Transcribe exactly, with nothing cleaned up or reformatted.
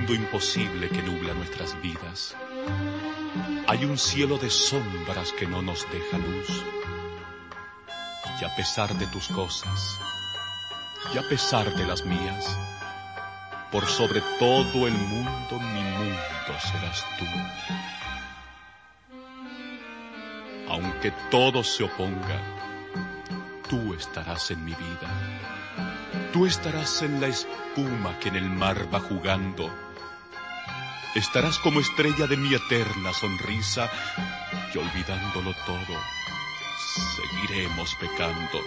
mundo imposible que nubla nuestras vidas. Hay un cielo de sombras que no nos deja luz. Y a pesar de tus cosas, y a pesar de las mías, por sobre todo el mundo, mi mundo serás tú. Aunque todo se oponga, tú estarás en mi vida. Tú estarás en la espuma que en el mar va jugando. Estarás como estrella de mi eterna sonrisa, y olvidándolo todo, seguiremos pecando.